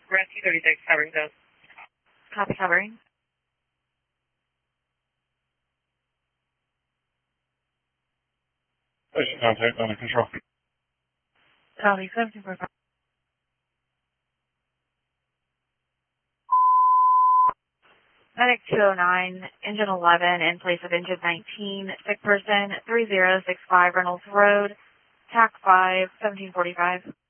Rescue 36, covering those. Copy, covering. Station contact under control. Copy, 1745. Medic 209, engine 11 in place of engine 19, sick person 3065 Reynolds Road, TAC 5, 1745.